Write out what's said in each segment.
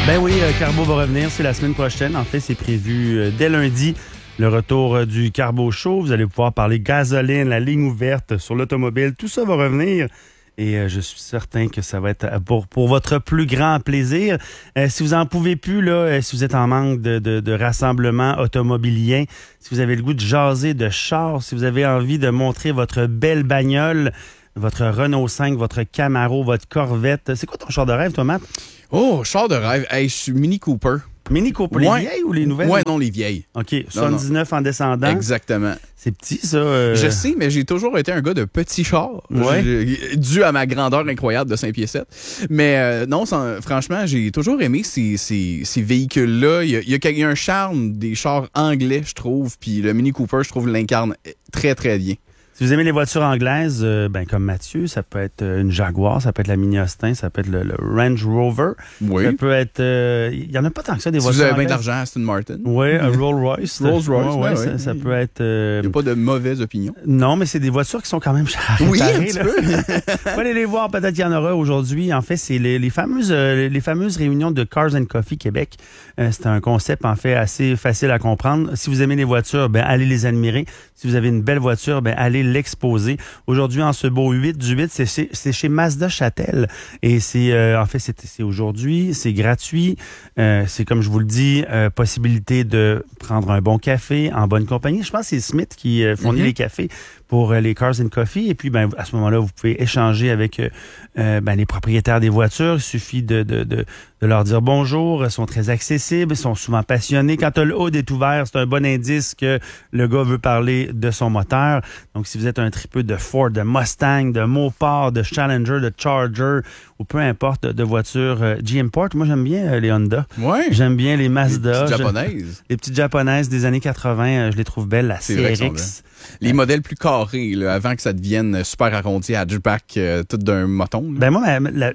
Ben oui, Carbo va revenir, c'est la semaine prochaine. En fait, c'est prévu dès lundi, le retour du Carbo Show. Vous allez pouvoir parler gasoline, la ligne ouverte sur l'automobile. Tout ça va revenir. Et je suis certain que ça va être pour votre plus grand plaisir. Si vous en pouvez plus, là, si vous êtes en manque de rassemblement automobilien, si vous avez le goût de jaser de char, si vous avez envie de montrer votre belle bagnole, votre Renault 5, votre Camaro, votre Corvette. C'est quoi ton char de rêve, toi, Matt? Oh, char de rêve. Hey, je suis Mini Cooper. Mini Cooper, les vieilles ou les nouvelles? Ouais, non, les vieilles. OK, 79 en descendant. Exactement. C'est petit, ça. Je sais, mais j'ai toujours été un gars de petits chars. Ouais. Dû à ma grandeur incroyable de 5 pieds 7. Mais non, franchement, j'ai toujours aimé ces véhicules-là. Il y a un charme des chars anglais, je trouve. Puis le Mini Cooper, je trouve, l'incarne très, très bien. Si vous aimez les voitures anglaises, comme Mathieu, ça peut être une Jaguar, ça peut être la Mini Austin, ça peut être le Range Rover. Oui. Ça peut être... il y en a pas tant que ça, des Si voitures vous avez anglaises. bien d'argent, Aston Martin. Oui, un Rolls-Royce. Rolls-Royce, ouais, ça peut être... Il n'y a pas de mauvaise opinion. Non, mais c'est des voitures qui sont quand même chères. Oui, un petit peu. Faut aller les voir, peut-être qu'il y en aura aujourd'hui. En fait, c'est les fameuses réunions de Cars and Coffee Québec. C'est un concept, en fait, assez facile à comprendre. Si vous aimez les voitures, allez les admirer. Si vous avez une belle voiture, allez l'exposer. Aujourd'hui, en ce beau 8 du 8, c'est chez Mazda Châtel. Et c'est c'est aujourd'hui, c'est gratuit. C'est comme je vous le dis, possibilité de prendre un bon café en bonne compagnie. Je pense que c'est Smith qui fournit les cafés pour les Cars and Coffee. Et puis, à ce moment-là, vous pouvez échanger avec les propriétaires des voitures. Il suffit de leur dire bonjour. Ils sont très accessibles, ils sont souvent passionnés. Quand le hood est ouvert, c'est un bon indice que le gars veut parler de son moteur. Donc, si vous êtes un tripeux de Ford, de Mustang, de Mopar, de Challenger, de Charger, ou peu importe, de voitures GM Port, moi, j'aime bien les Honda. Ouais. J'aime bien les Mazda. Les petites japonaises. Les petites japonaises des années 80, je les trouve belles. La CRX. Les modèles plus carrés, là, avant que ça devienne super arrondi hatchback, tout d'un moton. Là. Moi,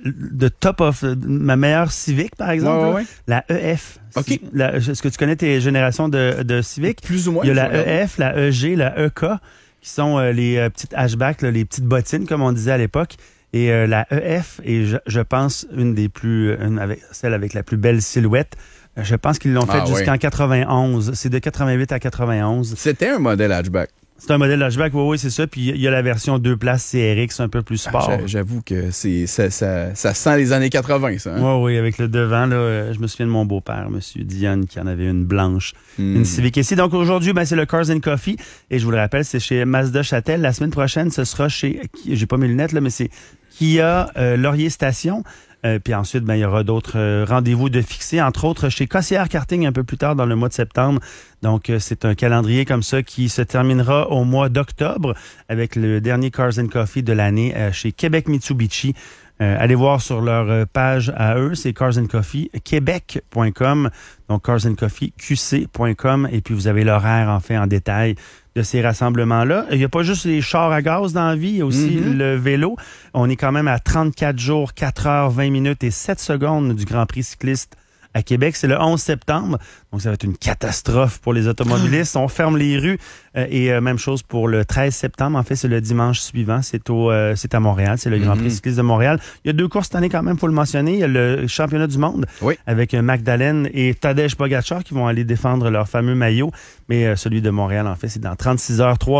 ma meilleure Civic, par exemple, ouais. la EF. OK. Est-ce que tu connais tes générations de Civic? Plus ou moins. Il y a la EF, la EG, la EK, qui sont les petites hatchbacks, là, les petites bottines, comme on disait à l'époque. Et la EF est, je pense, celle avec la plus belle silhouette. Je pense qu'ils l'ont faite jusqu'en 91. C'est de 88 à 91. C'était un modèle hatchback. C'est un modèle hatchback, oui, c'est ça. Puis il y a la version 2 places CRX, un peu plus sport. J'avoue que ça sent les années 80, ça. Hein? Oui, avec le devant, là, je me souviens de mon beau-père, M. Diane, qui en avait une blanche, une Civic ici. Donc aujourd'hui, c'est le Cars and Coffee. Et je vous le rappelle, c'est chez Mazda Châtel. La semaine prochaine, ce sera chez, j'ai pas mes lunettes, là, mais c'est Kia Laurier Station. Puis ensuite, il y aura d'autres rendez-vous de fixés, entre autres chez Cossière Karting un peu plus tard dans le mois de septembre. Donc, c'est un calendrier comme ça qui se terminera au mois d'octobre avec le dernier Cars and Coffee de l'année chez Québec Mitsubishi. Allez voir sur leur page à eux, c'est Cars and Coffee québec.com, donc Cars and Coffee qc.com, et puis vous avez l'horaire en fait en détail de ces rassemblements-là. Il n'y a pas juste les chars à gaz dans la vie, il y a aussi le vélo. On est quand même à 34 jours, 4 heures, 20 minutes et 7 secondes du Grand Prix cycliste à Québec. C'est le 11 septembre, donc ça va être une catastrophe pour les automobilistes. On ferme les rues et même chose pour le 13 septembre. En fait, c'est le dimanche suivant. C'est à Montréal. C'est le Grand Prix cycliste de Montréal. Il y a 2 courses cette année quand même, faut le mentionner. Il y a le championnat du monde avec Magdalene et Tadej Pogacar qui vont aller défendre leur fameux maillot. Mais celui de Montréal, en fait, c'est dans 36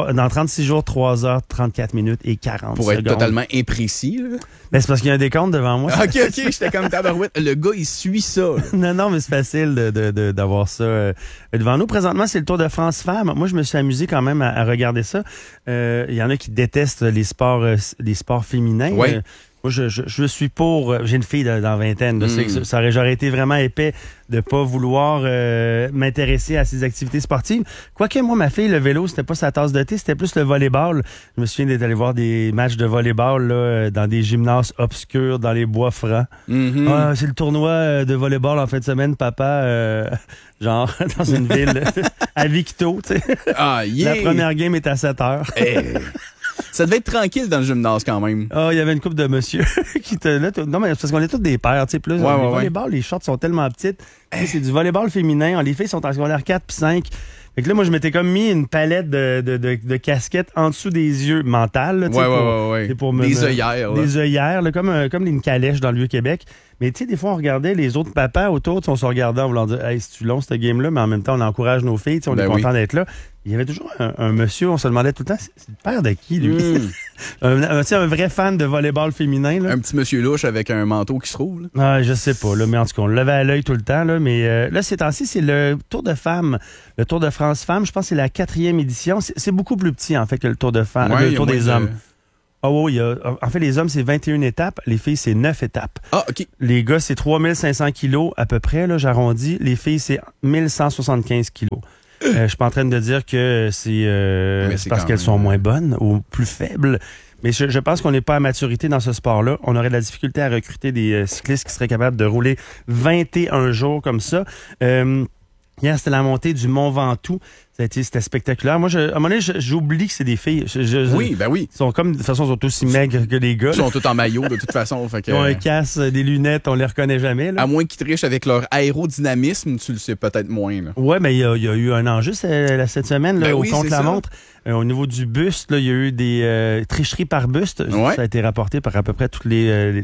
jours, 3 heures, 34 minutes et 40 secondes. Pour être totalement imprécis, là. C'est parce qu'il y a un décompte devant moi. OK, j'étais comme tabarouette. Le gars, il suit ça. Non, mais c'est facile d'avoir ça devant nous. Présentement, c'est le Tour de France Femmes. Moi, je me suis amusé quand même à regarder ça. Il y en a qui détestent les sports féminins. Ouais. Moi, je suis pour... J'ai une fille dans vingtaine. J'aurais été vraiment épais de pas vouloir m'intéresser à ces activités sportives. Quoique, moi, ma fille, le vélo, c'était pas sa tasse de thé, c'était plus le volleyball. Je me souviens d'être allé voir des matchs de volleyball là, dans des gymnases obscurs, dans les bois francs. C'est le tournoi de volleyball en fin de semaine, papa, genre dans une ville à Victo. Tu sais. La première game est à 7 heures. Ça devait être tranquille dans le gymnase quand même. Il y avait une couple de monsieur qui te... Là, non, mais parce qu'on est tous des pères, tu sais, plus. Les volleyball, les shorts sont tellement petites. C'est du volleyball féminin. Les filles sont en secondaire 4 puis 5. Fait que là, moi, je m'étais comme mis une palette de casquettes en dessous des yeux mentales. Là, ouais. Pour des œillères. Des œillères, là, comme une calèche dans le Vieux-Québec. Mais tu sais, des fois, on regardait les autres papas autour, on se regardait en voulant dire « Hey, c'est-tu long, ce game-là? » Mais en même temps, on encourage nos filles, on est content d'être là. Il y avait toujours un monsieur, on se demandait tout le temps, c'est le père de qui, lui? un vrai fan de volleyball féminin. Là. Un petit monsieur louche avec un manteau qui se trouve. Là. Ah, je sais pas, là, mais en tout cas, on le levait à l'œil tout le temps. Là, mais là, ces temps-ci, c'est le Tour de femmes, le Tour de France femmes. Je pense que c'est la 4e édition. C'est beaucoup plus petit, en fait, que le Tour de femmes, le Tour des hommes. Oui, en fait, les hommes, c'est 21 étapes. Les filles, c'est 9 étapes. Ah, OK. Les gars, c'est 3500 kilos à peu près, là, j'arrondis. Les filles, c'est 1175 kilos. Je suis pas en train de dire que c'est parce qu'elles sont moins bonnes ou plus faibles. Mais je pense qu'on n'est pas à maturité dans ce sport-là. On aurait de la difficulté à recruter des cyclistes qui seraient capables de rouler 21 jours comme ça. Hier, c'était la montée du Mont Ventoux. C'était spectaculaire. Moi, à un moment donné, j'oublie que c'est des filles. Oui, ben oui. Ils sont comme, de toute façon, ils sont aussi maigres que les gars. Ils sont tous en maillot, de toute façon. Fait que... Ils ont un casque, des lunettes, on les reconnaît jamais. Là. À moins qu'ils trichent avec leur aérodynamisme, tu le sais peut-être moins. Là. Ouais, mais il y a eu un enjeu cette semaine là, au contre-la-montre. Au niveau du buste, là, il y a eu des tricheries par buste. Ouais. Ça a été rapporté par à peu près tous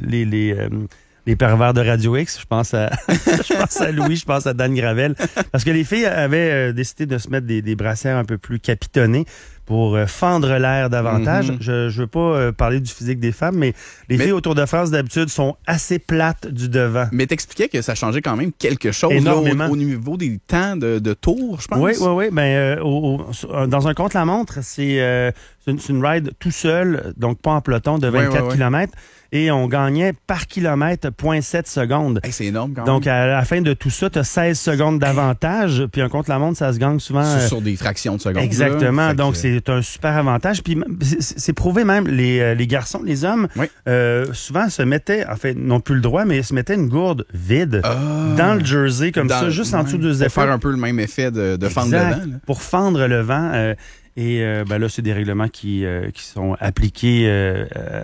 les pervers de Radio X. Je pense à Louis, je pense à Dan Gravel. Parce que les filles avaient décidé de se mettre des brassières un peu plus capitonnés pour fendre l'air davantage. Je veux pas parler du physique des femmes, mais les filles au Tour de France, d'habitude, sont assez plates du devant. Mais t'expliquais que ça changeait quand même quelque chose là, au niveau des temps de tour, je pense. Oui. Ben, dans un contre-la-montre, c'est une ride tout seul, donc pas en peloton, de 24 km. Et on gagnait par kilomètre 0,7 secondes. Hey, c'est énorme quand même. Donc, à la fin de tout ça, tu as 16 secondes d'avantage. Puis un contre-la-montre, ça se gagne souvent... sur des fractions de secondes. Exactement. Donc, c'est un super avantage. Puis c'est prouvé même, les garçons, les hommes, souvent se mettaient, en fait, n'ont plus le droit, mais se mettaient une gourde vide dans le jersey, comme ça, juste en dessous de épaules. Pour faire un peu le même effet de fendre le vent. Là. Pour fendre le vent. Et là, c'est des règlements qui sont appliqués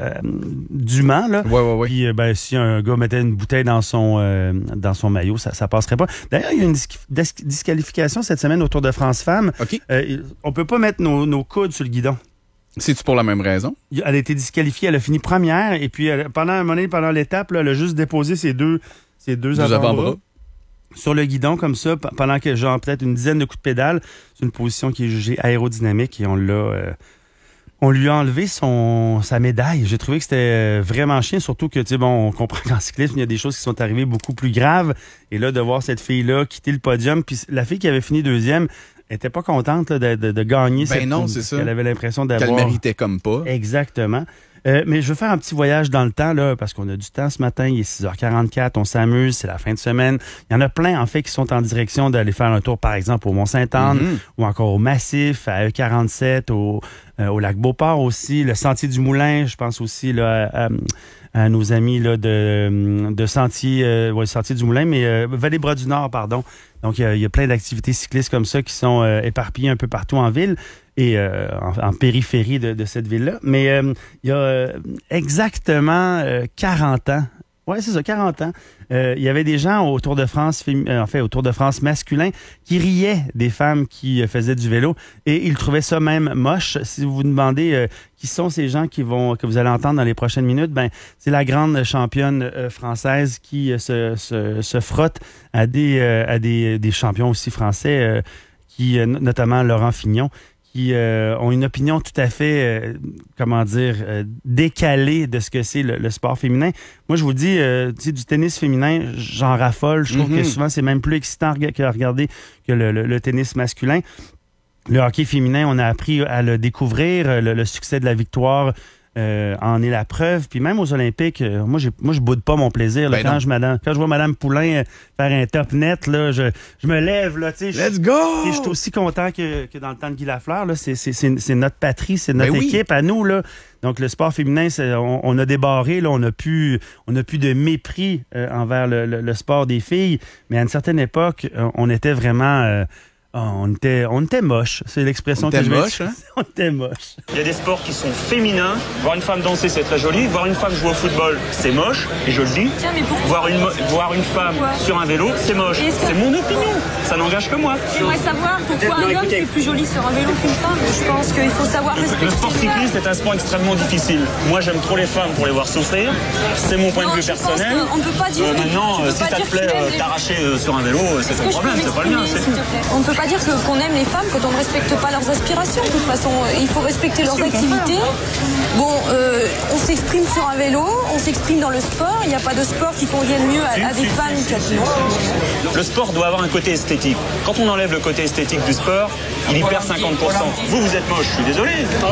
dûment. Là. Ouais. Puis si un gars mettait une bouteille dans son maillot, ça passerait pas. D'ailleurs, il y a une disqualification cette semaine au Tour de France Femmes. Okay. On peut pas mettre nos coudes sur le guidon. C'est-tu pour la même raison? Elle a été disqualifiée, elle a fini première. Et puis, pendant l'étape, là, elle a juste déposé ses deux avant-bras sur le guidon comme ça, pendant que genre peut-être une dizaine de coups de pédale. C'est une position qui est jugée aérodynamique et on lui a enlevé sa médaille. J'ai trouvé que c'était vraiment chien, surtout que, tu sais, on comprend qu'en cyclisme, il y a des choses qui sont arrivées beaucoup plus graves. Et là, de voir cette fille-là quitter le podium, puis la fille qui avait fini deuxième était pas contente là, de gagner cette non, c'est ça. Elle avait l'impression d'avoir... Qu'elle méritait comme pas. Exactement. Mais je veux faire un petit voyage dans le temps, là, parce qu'on a du temps ce matin. Il est 6h44, on s'amuse, c'est la fin de semaine. Il y en a plein, en fait, qui sont en direction d'aller faire un tour, par exemple, au Mont-Sainte-Anne, ou encore au Massif, à E47, au lac Beauport aussi, le Sentier du Moulin, je pense aussi là, à nos amis là, de Sentier du Moulin, mais Vallée-Bras-du-Nord, pardon. Donc, il y a plein d'activités cyclistes comme ça qui sont éparpillées un peu partout en ville et en périphérie de cette ville-là. Mais il y a exactement 40 ans, ouais, c'est ça, 40 ans, il y avait des gens au Tour de France, au Tour de France masculin, qui riaient des femmes qui faisaient du vélo et ils trouvaient ça même moche. Si vous vous demandez qui sont ces gens que vous allez entendre dans les prochaines minutes, ben c'est la grande championne française qui se frotte à des champions aussi français, qui notamment Laurent Fignon, qui ont une opinion tout à fait, décalée de ce que c'est le sport féminin. Moi, je vous dis, du tennis féminin, j'en raffole. Je trouve que souvent, c'est même plus excitant à regarder que le tennis masculin. Le hockey féminin, on a appris à le découvrir. Le succès de la victoire en est la preuve. Puis même aux Olympiques, moi je boude pas mon plaisir. Là, quand je vois Mme Poulain faire un top net, là, je me lève. Là, Let's go! Je suis aussi content que dans le temps de Guy Lafleur. Là, c'est notre patrie, c'est notre équipe à nous. Là. Donc le sport féminin, on a débarré, là, on a plus de mépris envers le sport des filles. Mais à une certaine époque, on était vraiment... on était moche. C'est l'expression que je vais moche, hein? On était moche. Il y a des sports qui sont féminins. Voir une femme danser, c'est très joli. Voir une femme jouer au football, c'est moche. Et je le dis. Tiens, mais pourquoi? Voir une femme sur un vélo, c'est moche. C'est mon opinion. Ça n'engage que moi. J'aimerais savoir pourquoi un homme est plus joli sur un vélo qu'une femme. Je pense qu'il faut savoir respecter. Le sport cycliste est un sport extrêmement difficile. Moi, j'aime trop les femmes pour les voir souffrir. C'est mon point de vue personnel. On peut pas dire. Maintenant, si ça te plaît t'arracher sur un vélo, c'est ton problème, c'est pas le mien. On ne peut pas dire qu'on aime les femmes quand on ne respecte pas leurs aspirations. De toute façon, il faut respecter leurs activités. Bon, on s'exprime sur un vélo, on s'exprime dans le sport. Il n'y a pas de sport qui convienne mieux à des femmes qu'à d'autres. Le sport doit avoir un côté esthétique. Quand on enlève le côté esthétique du sport, il y perd 50%. Vous êtes moche, je suis désolé.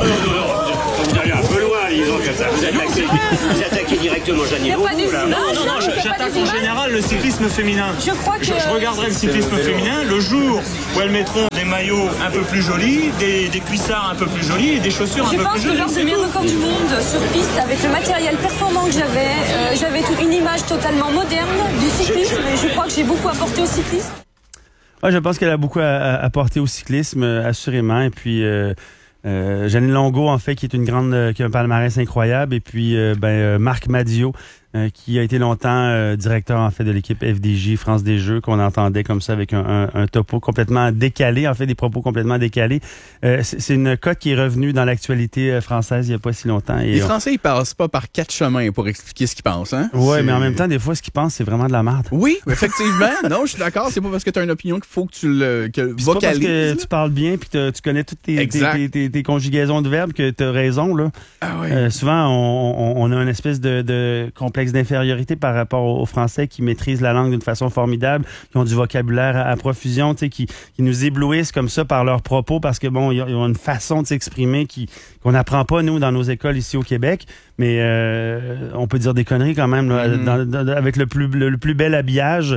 Vous allez un peu loin, disons, comme ça. Vous attaquez directement Jeannie Louvou, là. Non, j'attaque en général le cyclisme féminin. Je crois que... Je regarderai le cyclisme féminin le jour où elles mettront des maillots un peu plus jolis, des cuissards un peu plus jolis et des chaussures un peu plus jolies. Je pense que lors de mes records du monde sur piste, avec le matériel performant que j'avais une image totalement moderne du cyclisme et je crois que j'ai beaucoup apporté au cyclisme. Ouais, je pense qu'elle a beaucoup apporté au cyclisme, assurément. Et puis... Janine Longo, en fait, qui est qui a un palmarès incroyable. Et puis, Marc Madio, qui a été longtemps directeur, en fait, de l'équipe FDJ France des Jeux, qu'on entendait comme ça avec un topo complètement décalé, en fait, des propos complètement décalés. C'est une cote qui est revenue dans l'actualité française il n'y a pas si longtemps. Et les Français, ils passent pas par 4 chemins pour expliquer ce qu'ils pensent, hein? Ouais, mais en même temps, des fois, ce qu'ils pensent, c'est vraiment de la merde. Oui, effectivement. Non, je suis d'accord. C'est pas parce que tu as une opinion qu'il faut que tu le vocalises. C'est pas parce que tu parles bien puis tu connais toutes tes conjugaisons de verbes que tu as raison, là. Ah oui. Souvent, on a une espèce de complexe d'infériorité par rapport aux Français qui maîtrisent la langue d'une façon formidable, qui ont du vocabulaire à profusion, tu sais, qui nous éblouissent comme ça par leurs propos parce que bon, ils ont une façon de s'exprimer qu'on n'apprend pas nous dans nos écoles ici au Québec, mais on peut dire des conneries quand même là, avec le plus bel habillage,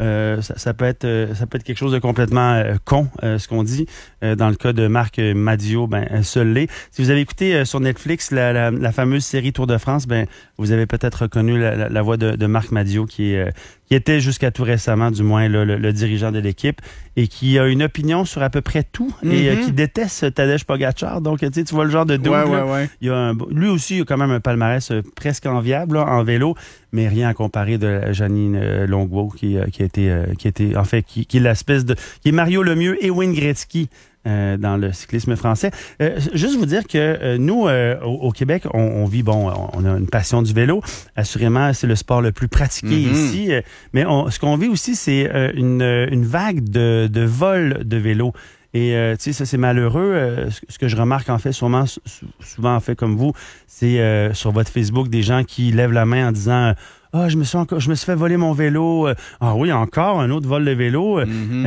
ça peut être quelque chose de complètement con, ce qu'on dit. Dans le cas de Marc Madio, seul l'est. Si vous avez écouté sur Netflix la fameuse série Tour de France, vous avez peut-être reconnu la voix de Marc Madio qui était jusqu'à tout récemment, du moins, le dirigeant de l'équipe et qui a une opinion sur à peu près tout et qui déteste Tadej Pogačar. Donc, tu vois le genre de dude. Ouais. Lui aussi, il a quand même un palmarès presque enviable là, en vélo, mais rien à comparer de Janine Longo qui était en fait qui est l'espèce de qui est Mario Lemieux et Wayne Gretzky dans le cyclisme français. Juste vous dire que nous, au Québec, on vit, on a une passion du vélo. Assurément, c'est le sport le plus pratiqué ici. Mais ce qu'on vit aussi, c'est une vague de vol de vélo. Et tu sais, ça c'est malheureux. Ce que je remarque en fait, souvent en fait comme vous, c'est sur votre Facebook des gens qui lèvent la main en disant je me suis fait voler mon vélo. Ah oui, encore un autre vol de vélo.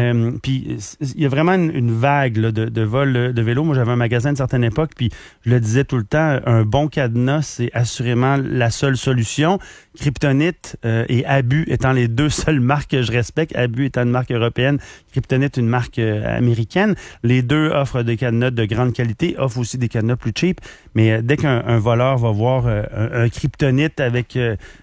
Puis il y a vraiment une vague là, de vol de vélo. Moi, j'avais un magasin à une certaine époque, puis je le disais tout le temps, un bon cadenas, c'est assurément la seule solution. Kryptonite et Abus étant les deux seules marques que je respecte. Abus étant une marque européenne, Kryptonite une marque américaine. Les deux offrent des cadenas de grande qualité, offrent aussi des cadenas plus cheap. Mais dès qu'un voleur va voir un Kryptonite avec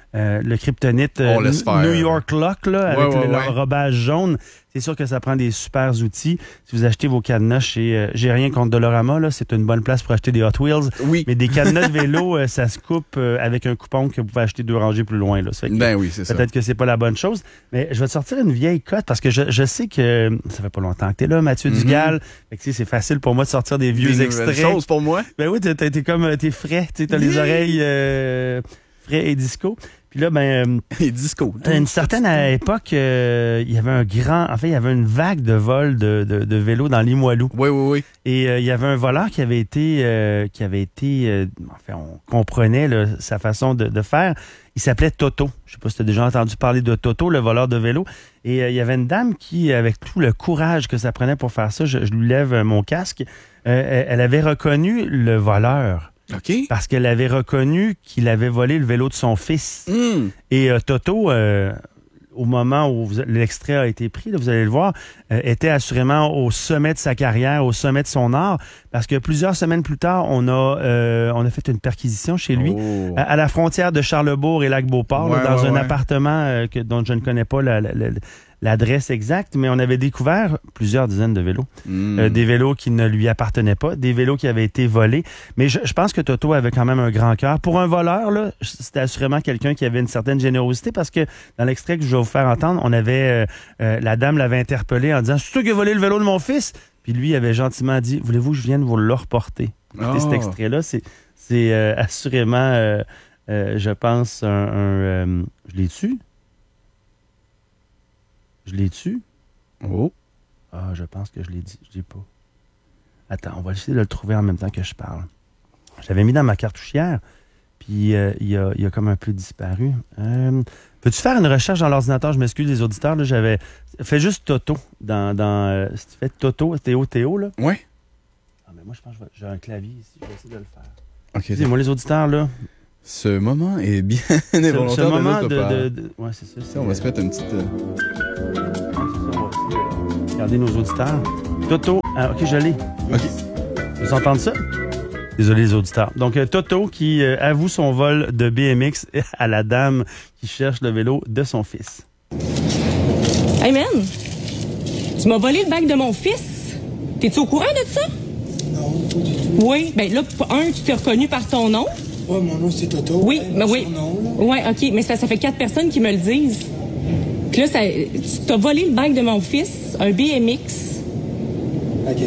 le Kryptonite New York Lock là, avec le robage jaune, c'est sûr que ça prend des super outils. Si vous achetez vos cadenas chez j'ai rien contre Dolorama, là, c'est une bonne place pour acheter des Hot Wheels. Oui. Mais des cadenas de vélo, ça se coupe avec un coupon que vous pouvez acheter 2 rangées plus loin. Là. Ça fait que oui, c'est ça. Peut-être que c'est pas la bonne chose. Mais je vais te sortir une vieille cote parce que je sais que ça fait pas longtemps que t'es là, Mathieu Dugal. Fait que, c'est facile pour moi de sortir des vieux extraits. Chose pour moi. Ben oui, t'es frais. T'as les oreilles frais et disco. Puis là, et disco. À une certaine époque, il y avait une vague de vols de vélos dans Limoilou. Oui. Et il y avait un voleur qui avait été, on comprenait là, sa façon de faire. Il s'appelait Toto. Je sais pas si tu as déjà entendu parler de Toto, le voleur de vélo. Et il y avait une dame qui, avec tout le courage que ça prenait pour faire ça, je lui lève mon casque, elle avait reconnu le voleur. OK. Parce qu'elle avait reconnu qu'il avait volé le vélo de son fils. Et Toto, au moment où l'extrait a été pris, là, vous allez le voir, était assurément au sommet de sa carrière, au sommet de son art, parce que plusieurs semaines plus tard, on a fait une perquisition chez lui, à la frontière de Charlesbourg et Lac-Beauport, dans un appartement dont je ne connais pas l'adresse exacte, mais on avait découvert plusieurs dizaines de vélos. Des vélos qui ne lui appartenaient pas, des vélos qui avaient été volés. Mais je pense que Toto avait quand même un grand cœur. Pour un voleur, là, c'était assurément quelqu'un qui avait une certaine générosité parce que dans l'extrait que je vais vous faire entendre, on avait la dame l'avait interpellé en disant « C'est toi qui as volé le vélo de mon fils? » Puis lui, il avait gentiment dit « Voulez-vous que je vienne vous le reporter? » Écoutez, cet extrait-là, c'est assurément, je pense, je l'ai tu? Je l'ai tu? Oh. Ah, je pense que je l'ai dit. Je l'ai pas. Attends, on va essayer de le trouver en même temps que je parle. Je l'avais mis dans ma cartouchière, puis il a comme un peu disparu. Peux-tu faire une recherche dans l'ordinateur? Je m'excuse les auditeurs. Là, j'avais fait juste Toto. Si tu fais Toto, Théo, là. Oui. Ah, mais moi, je pense que j'ai un clavier ici. Je vais essayer de le faire. OK. Excusez-moi, les auditeurs, là. Ce moment est bien involontaire. Ce moment de ouais, c'est ça. on va se mettre une petite... Regardez nos auditeurs. Toto. Ah, OK, je l'ai. OK. Vous entendez ça? Désolé les auditeurs. Donc, Toto qui avoue son vol de BMX à la dame qui cherche le vélo de son fils. Hey man, tu m'as volé le bac de mon fils. T'es-tu au courant de ça? Non, pas du tout. Oui, ben là, tu t'es reconnu par ton nom. Ouais, mon nom, c'est Toto. Oui, mais oui. Son nom, là. Oui, OK, mais ça fait 4 personnes qui me le disent. Puis là, tu t'as volé le bac de mon fils, un BMX. OK.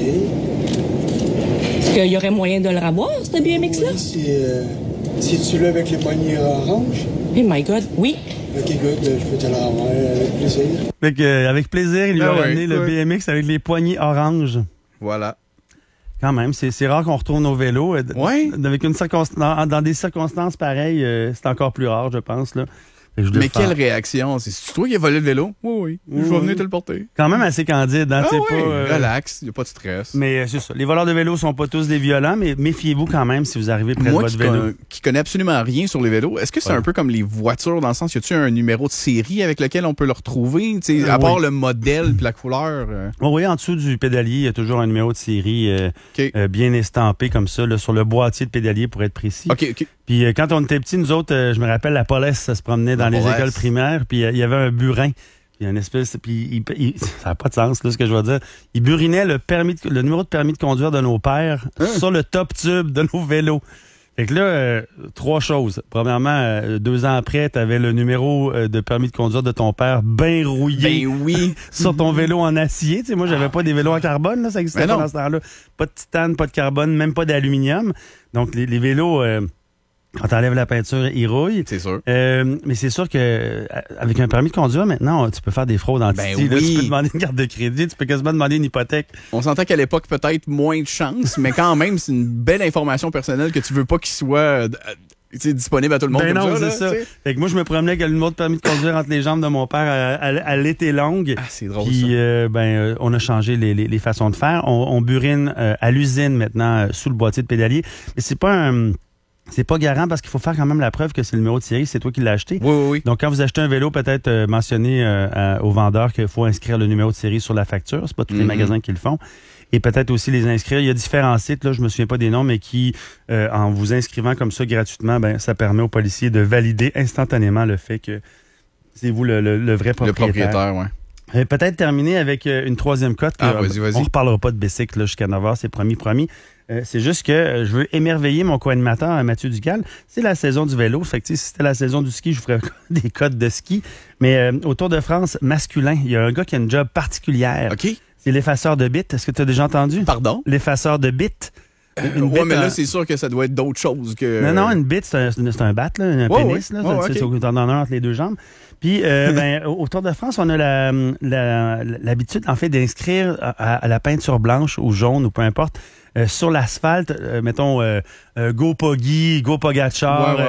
Est-ce qu'il y aurait moyen de le revoir, ce BMX-là? Oui, c'est-tu là avec les poignées orange? Oh my God, oui. OK, good, je peux te le revoir avec plaisir. Fait que, avec plaisir, il lui a ramené le BMX avec les poignées oranges. Voilà. Quand même, c'est rare qu'on retrouve nos vélos. Ouais. Avec dans des circonstances pareilles, c'est encore plus rare, je pense. Là. Mais quelle réaction? C'est toi qui as volé le vélo? Oui. Je vais venir te le porter. Quand même assez candide. Hein? Relax, il n'y a pas de stress. Mais c'est ça. Les voleurs de vélos sont pas tous des violents, mais méfiez-vous quand même si vous arrivez près de votre vélo. Moi qui connais absolument rien sur les vélos, est-ce que c'est un peu comme les voitures dans le sens, y a-tu un numéro de série avec lequel on peut le retrouver? À part le modèle puis la couleur? Oui, en dessous du pédalier, il y a toujours un numéro de série bien estampé comme ça, là, sur le boîtier de pédalier pour être précis. OK. Puis quand on était petits, nous autres, je me rappelle, la police, ça se promenait dans les écoles primaires, puis il y avait un burin. Puis une espèce, puis ça n'a pas de sens, là, ce que je veux dire. Il burinait le numéro de permis de conduire de nos pères sur le top tube de nos vélos. Fait que là, 3 choses. Premièrement, 2 ans après, tu avais le numéro de permis de conduire de ton père bien rouillé. Ben oui. Sur ton vélo en acier. Tu sais, moi, j'avais pas des vélos en carbone, là, ça existait pas dans ce temps-là. Pas de titane, pas de carbone, même pas d'aluminium. Donc, les vélos... quand t'enlèves la peinture, il rouille. C'est sûr. Mais c'est sûr que avec un permis de conduire, maintenant, tu peux faire des fraudes en Titi. Là, tu peux demander une carte de crédit, tu peux quasiment demander une hypothèque. On s'entend qu'à l'époque, peut-être moins de chance, mais quand même, c'est une belle information personnelle que tu veux pas qu'il soit disponible à tout le monde. Ben comme non, ça, c'est là, ça. Fait que moi, je me promenais avec le numéro de permis de conduire entre les jambes de mon père à l'été longue. Ah, c'est drôle, puis, ça. On a changé les façons de faire. On burine à l'usine maintenant sous le boîtier de pédalier. Mais c'est pas garant parce qu'il faut faire quand même la preuve que c'est le numéro de série, c'est toi qui l'as acheté. Oui. Donc, quand vous achetez un vélo, peut-être mentionner au vendeur qu'il faut inscrire le numéro de série sur la facture. C'est pas tous les magasins qui le font. Et peut-être aussi les inscrire. Il y a différents sites, là, je me souviens pas des noms, mais qui, en vous inscrivant comme ça gratuitement, ça permet aux policiers de valider instantanément le fait que c'est vous le vrai propriétaire. Le propriétaire, oui. Peut-être terminer avec une troisième cote. Vas-y. On reparlera pas de bicycle jusqu'à 9h, c'est promis. C'est juste que je veux émerveiller mon co-animateur Mathieu Ducal. C'est la saison du vélo. Fait que si c'était la saison du ski, je vous ferais des cotes de ski. Mais au Tour de France masculin, il y a un gars qui a une job particulière. OK. C'est l'effaceur de bits. Est-ce que tu as déjà entendu? Pardon? L'effaceur de bits. Ouais, mais là, c'est sûr que ça doit être d'autres choses que... Non, une bite, c'est un bat, là, un pénis. Là, c'est au t'en donnes un entre les 2 jambes. Puis, au Tour de France, on a l'habitude, en fait, d'inscrire à la peinture blanche ou jaune ou peu importe, sur l'asphalte, mettons, Go Poggi, Go Pogacar,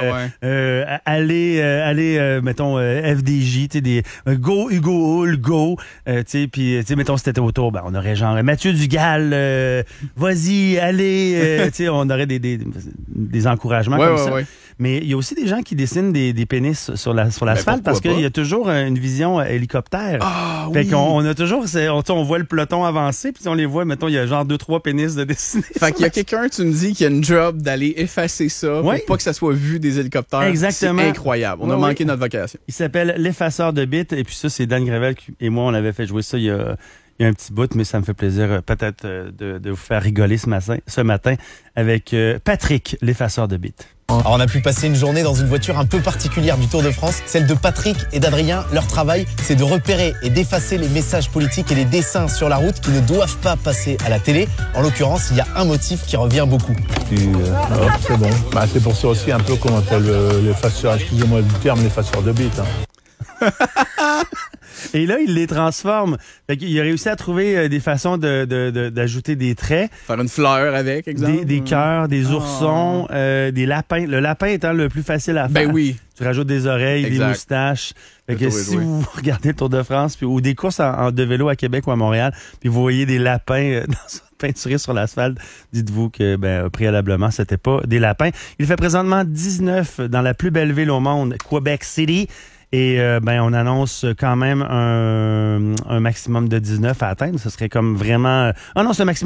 allez, mettons, FDJ, tu sais, des Go Hugo Hull, Go, tu sais, puis, tu sais, mettons, si t'étais autour, on aurait genre Mathieu Dugal, vas-y, allez, tu sais, on aurait des encouragements comme ça. Mais il y a aussi des gens qui dessinent des pénis sur l'asphalte parce qu'il y a toujours une vision hélicoptère. Ah, fait qu'on a toujours, on voit le peloton avancer, puis on les voit, mettons, il y a genre 2-3 pénis de dessinés Fait qu'il y a quelqu'un, tu me dis, qui a une job d'aller effacer ça pour pas que ça soit vu des hélicoptères. Exactement. C'est incroyable. On a manqué notre vocation. Il s'appelle l'effaceur de bits. Et puis ça, c'est Dan Gravel et moi, on avait fait jouer ça il y a un petit bout, mais ça me fait plaisir peut-être de vous faire rigoler ce matin avec Patrick, l'effaceur de bits. Alors on a pu passer une journée dans une voiture un peu particulière du Tour de France, celle de Patrick et d'Adrien. Leur travail, c'est de repérer et d'effacer les messages politiques et les dessins sur la route qui ne doivent pas passer à la télé. En l'occurrence, il y a un motif qui revient beaucoup. C'est bon. C'est pour ça aussi un peu qu'on appelle l'effaceur, excusez-moi du terme, l'effaceur de bits. Et là, il les transforme. Il a réussi à trouver des façons d'ajouter des traits. Faire une fleur avec, exemple. Des cœurs, des oursons, des lapins. Le lapin étant le plus facile à faire. Ben oui. Tu rajoutes des oreilles, des moustaches. Fait que si vous regardez le Tour de France ou des courses de vélo à Québec ou à Montréal, puis vous voyez des lapins peinturés sur l'asphalte, dites-vous que préalablement, c'était pas des lapins. Il fait présentement 19 dans la plus belle ville au monde, Quebec City. Et on annonce quand même un maximum de 19 à atteindre. Ce serait comme vraiment... Ah non, c'est un maximum